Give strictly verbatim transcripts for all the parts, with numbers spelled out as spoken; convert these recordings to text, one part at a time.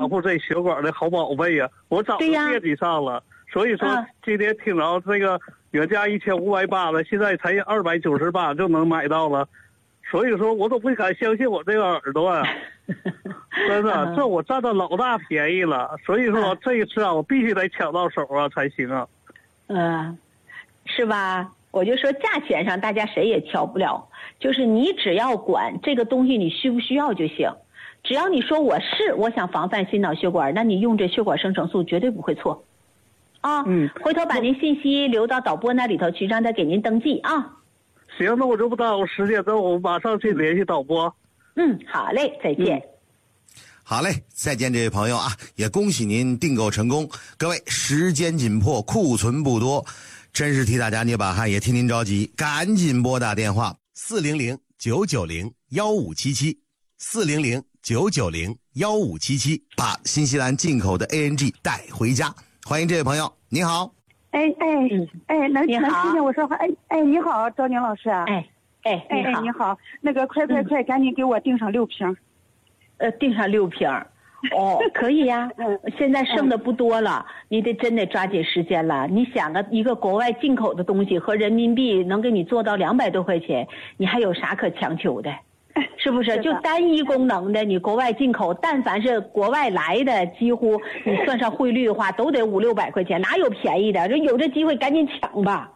养护这血管的好宝贝呀，我早就惦记上了。所以说今天听着这个原价一千五百八的，现在才二百九十八就能买到了，所以说我都不敢相信我这个耳朵呀、啊，真的，这我占的老大便宜了。所以说这一次啊，我必须得抢到手啊才行啊。 嗯，是吧？我就说价钱上大家谁也挑不了，就是你只要管这个东西你需不需要就行。只要你说我是我想防范心脑血管，那你用这血管生成素绝对不会错。啊，嗯，回头把您信息留到导播那里头去，让他给您登记啊。 行，那我就不耽误时间，那我马上去联系导播。 嗯，好嘞，再见。嗯、 好嘞，再见，这位朋友啊，也恭喜您订购成功。各位，时间紧迫，库存不多，真是替大家捏把汗，也替您着急，赶紧拨打电话四零零九九零幺五七七四零零九九零幺五七七，把新西兰进口的 A N G 带回家。欢迎这位朋友，你好。 哎哎哎，能能听见我说话？哎哎，你好，赵宁老师啊。 哎哎哎哎，你好，那个快快快，赶紧给我订上六瓶。 呃，订上六瓶。哦，可以呀。嗯，现在剩的不多了，你得真得抓紧时间了。你想啊，一个国外进口的东西和人民币能给你做到两百多块钱，你还有啥可强求的？是不是？就单一功能的，你国外进口，但凡是国外来的，几乎你算上汇率的话，都得五六百块钱，哪有便宜的？这有这机会赶紧抢吧。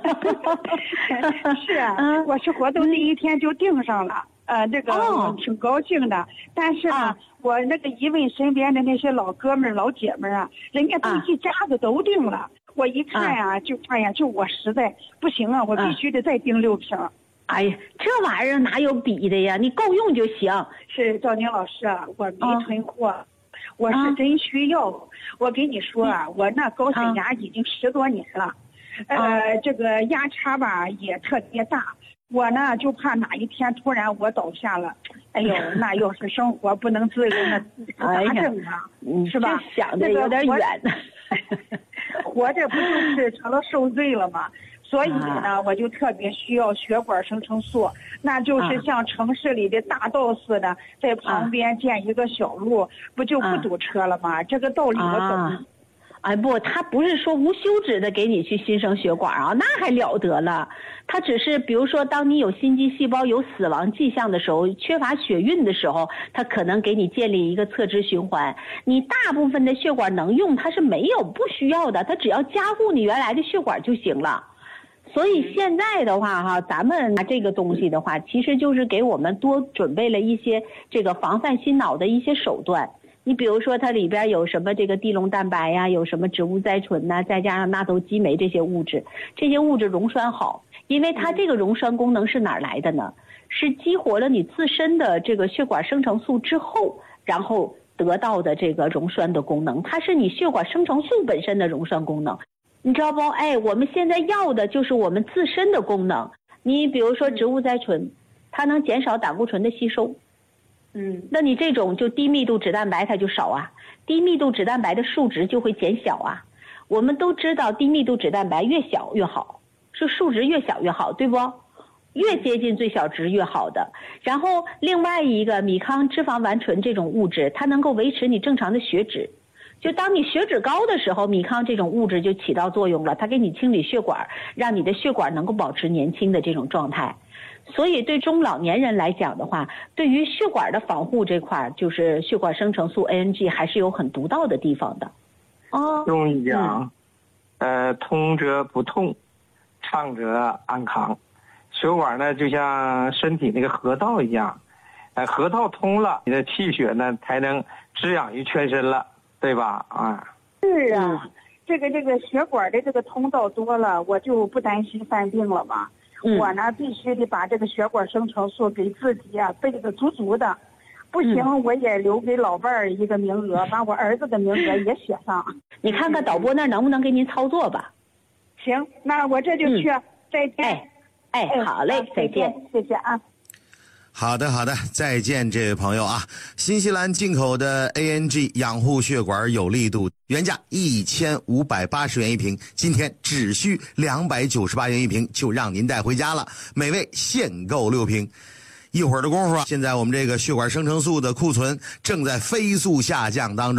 是啊，嗯、我是活动第一天就订上了，呃，这个、哦、挺高兴的。但是呢、啊，我那个一问身边的那些老哥们儿、老姐们儿啊，人家都一家子都订了。啊、我一看呀、啊，就哎呀，就我实在不行啊，我必须得再订六瓶。 哎呀，这玩意儿哪有比的呀？你够用就行。 是赵宁老师啊，我没囤货，啊、我是真需要。啊、我跟你说啊，我那高血压已经十多年了，啊、呃，这个压差吧也特别大。我呢就怕哪一天突然我倒下了，哎呦，那要是生活不能自由，那咋整啊？ 哎、 是吧？ 想的有点远。 活着不就是成了受罪了吗？所以呢，我就特别需要血管生成素，那就是像城市里的大道似的，在旁边建一个小路，不就不堵车了吗？这个道理我懂。 哎不，他不是说无休止的给你去新生血管啊，那还了得了。他只是比如说，当你有心肌细胞有死亡迹象的时候，缺乏血运的时候，他可能给你建立一个侧支循环。你大部分的血管能用，它是没有不需要的，它只要加固你原来的血管就行了。所以现在的话哈，咱们拿这个东西的话，其实就是给我们多准备了一些这个防范心脑的一些手段。你比如说它里边有什么这个地龙蛋白呀，有什么植物甾醇呐，再加上纳豆激酶这些物质，这些物质溶栓好，因为它这个溶栓功能是哪儿来的呢？是激活了你自身的这个血管生成素之后，然后得到的这个溶栓的功能，它是你血管生成素本身的溶栓功能。你知道不？哎，我们现在要的就是我们自身的功能。你比如说植物甾醇，它能减少胆固醇的吸收。嗯，那你这种就低密度脂蛋白它就少啊，低密度脂蛋白的数值就会减小啊。我们都知道低密度脂蛋白越小越好，是数值越小越好，对不？越接近最小值越好的。然后另外一个米糠脂肪烷醇这种物质，它能够维持你正常的血脂。就当你血脂高的时候，米糠这种物质就起到作用了，它给你清理血管，让你的血管能够保持年轻的这种状态。所以对中老年人来讲的话，对于血管的防护这块，就是血管生成素 A N G 还是有很独到的地方的。 哦，中医讲，嗯、呃，通则不痛，畅则安康。血管呢，就像身体那个河道一样，呃，河道通了，你的气血呢才能滋养于全身了，对吧？啊， 是啊，嗯、这个这个血管的这个通道多了，我就不担心犯病了嘛。嗯、我呢必须得把这个血管生成素给自己啊备的足足的，不行、嗯、我也留给老伴儿一个名额，把我儿子的名额也写上。 你看看导播那能不能给您操作吧？ 行，那我这就去，嗯、再见。 哎哎，好嘞，再见， 谢谢啊。 好的好的，再见这位朋友啊！新西兰进口的 A N G 养护血管有力度，原价一千五百八十元一瓶，今天只需两百九十八元一瓶，就让您带回家了。每位限购六瓶。一会儿的功夫啊，现在我们这个血管生成素的库存正在飞速下降当中。